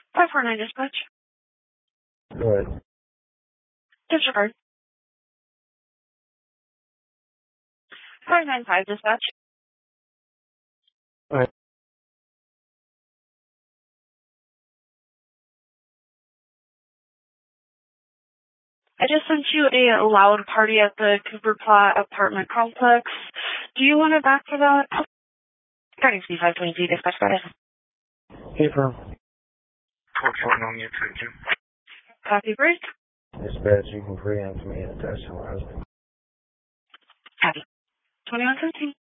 549 dispatch. Go ahead. Disregard. 595 dispatch. All right. I just sent you a loud party at the Cooper Plot apartment complex. Do you want it back for that? Starting C523 dispatch, got it. Hey, firm. 449, you take you. Copy, break. Dispatch, you can preempt me and attach to my husband. Copy. 2113.